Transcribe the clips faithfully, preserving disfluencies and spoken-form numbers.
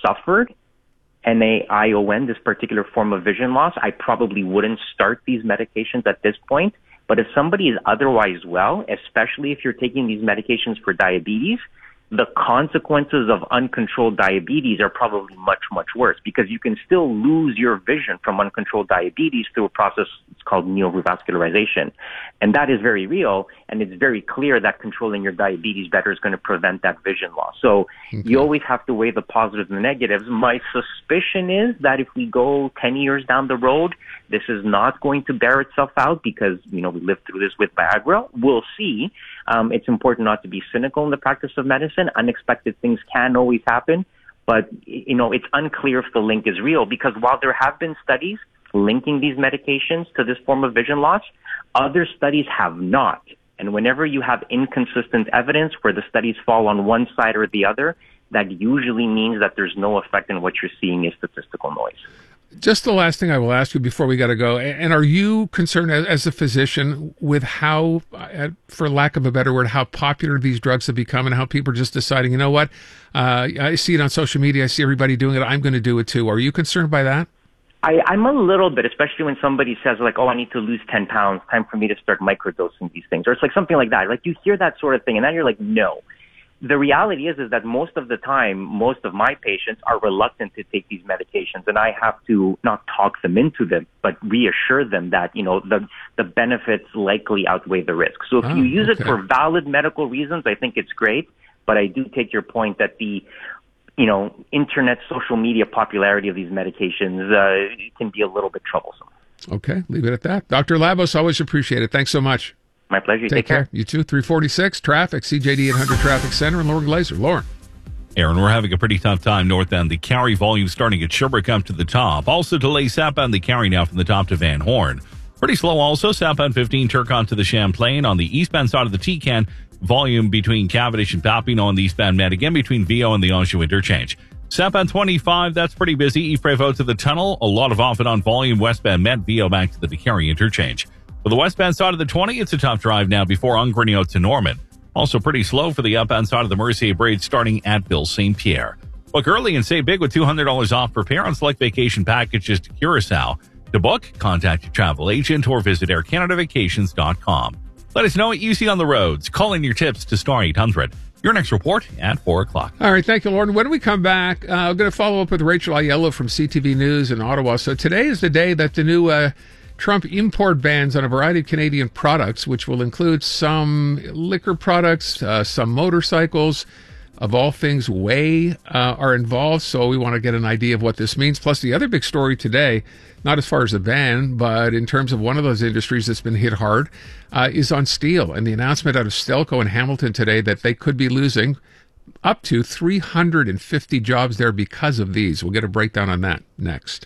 suffered N A I O N, this particular form of vision loss, I probably wouldn't start these medications at this point. But if somebody is otherwise well, especially if you're taking these medications for diabetes, the consequences of uncontrolled diabetes are probably much, much worse, because you can still lose your vision from uncontrolled diabetes through a process it's called neovascularization. And that is very real, and it's very clear that controlling your diabetes better is going to prevent that vision loss. So okay. You always have to weigh the positives and the negatives. My suspicion is that if we go ten years down the road, this is not going to bear itself out because, you know, we lived through this with Viagra. We'll see. Um, it's important not to be cynical in the practice of medicine. Unexpected things can always happen, but, you know, it's unclear if the link is real, because while there have been studies linking these medications to this form of vision loss, other studies have not. And whenever you have inconsistent evidence where the studies fall on one side or the other, that usually means that there's no effect and what you're seeing is statistical noise. Just the last thing I will ask you before we got to go, and are you concerned as a physician with how, for lack of a better word, how popular these drugs have become and how people are just deciding, you know what, uh, I see it on social media, I see everybody doing it, I'm going to do it too. Are you concerned by that? I, I'm a little bit, especially when somebody says like, oh, I need to lose ten pounds, time for me to start microdosing these things. Or it's like something like that. Like you hear that sort of thing and then you're like, no. The reality is, is that most of the time, most of my patients are reluctant to take these medications, and I have to not talk them into them, but reassure them that, you know, the, the benefits likely outweigh the risks. So if oh, you use okay. it for valid medical reasons, I think it's great, but I do take your point that the, you know, internet, social media popularity of these medications uh, can be a little bit troublesome. Okay, leave it at that. Doctor Labos, always appreciate it. Thanks so much. My pleasure. Take, Take care. care. You too. three forty-six Traffic, C J D eight hundred Traffic Center, and Lauren Glazer. Lauren. Aaron, we're having a pretty tough time northbound. The Cary volume starting at Sherbrooke up to the top. Also delays southbound the Cary now from the top to Van Horn. Pretty slow also. Southbound fifteen Turcotte to the Champlain. On the eastbound side of the T C A N, volume between Cavendish and Papineau on the eastbound Met. Again between V O and the Anjou interchange. Southbound twenty-five, that's pretty busy. Yves Prévost to the tunnel. A lot of off and on volume. Westbound Met, V O back to the Cary interchange. For the westbound side of the twenty, it's a tough drive now before Ungrinio to Norman. Also pretty slow for the upbound side of the Mercier Bridge starting at Ville Saint Pierre. Book early and save big with two hundred dollars off per pair on select vacation packages to Curacao. To book, contact your travel agent or visit air canada vacations dot com. Let us know what you see on the roads. Call in your tips to star eight hundred. Your next report at four o'clock. All right, thank you, Lauren. When we come back, uh, I'm going to follow up with Rachel Aiello from C T V News in Ottawa. So today is the day that the new uh, Trump import bans on a variety of Canadian products, which will include some liquor products, uh, some motorcycles, of all things, whey uh, are involved. So we want to get an idea of what this means. Plus, the other big story today, not as far as a ban, but in terms of one of those industries that's been hit hard, uh, is on steel. And the announcement out of Stelco in Hamilton today that they could be losing up to three hundred fifty jobs there because of these. We'll get a breakdown on that next.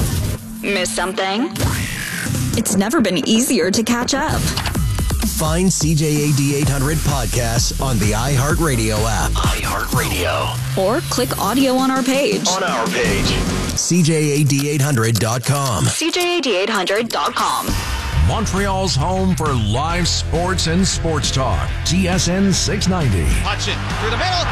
Miss something? It's never been easier to catch up. Find C J A D eight hundred podcasts on the iHeartRadio app. iHeartRadio. Or click audio on our page. On our page. C J A D eight hundred dot com. C J A D eight hundred dot com. Montreal's home for live sports and sports talk. T S N six ninety. Hutchin through the middle.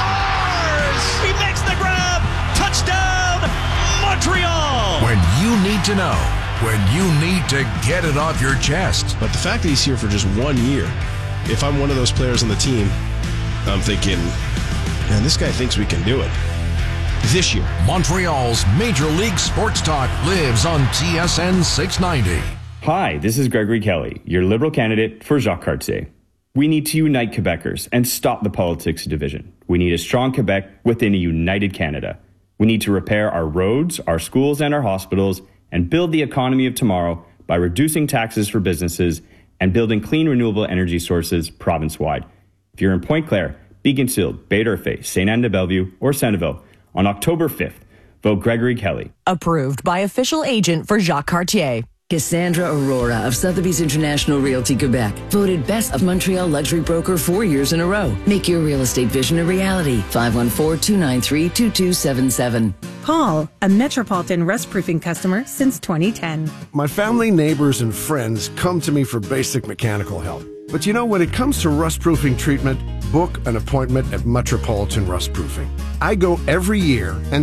Scores! He makes the grab. Touchdown, Montreal! When you need to know. When you need to get it off your chest. But the fact that he's here for just one year, if I'm one of those players on the team, I'm thinking, man, this guy thinks we can do it. This year. Montreal's Major League Sports Talk lives on T S N six ninety. Hi, this is Gregory Kelly, your Liberal candidate for Jacques Cartier. We need to unite Quebecers and stop the politics of division. We need a strong Quebec within a united Canada. We need to repair our roads, our schools, and our hospitals, and build the economy of tomorrow by reducing taxes for businesses and building clean renewable energy sources province-wide. If you're in Pointe-Claire, Beaconsfield, Baie-D'Urfé, Sainte-Anne-de-Bellevue, or Centreville, on October fifth, vote Gregory Kelly. Approved by official agent for Jacques Cartier. Cassandra Aurora of Sotheby's International Realty Quebec, voted Best of Montreal Luxury Broker four years in a row. Make your real estate vision a reality. five one four, two nine three, two two seven seven. Paul, a Metropolitan Rust Proofing customer since twenty ten. My family, neighbors, and friends come to me for basic mechanical help. But you know, when it comes to rust proofing treatment, book an appointment at Metropolitan Rust Proofing. I go every year and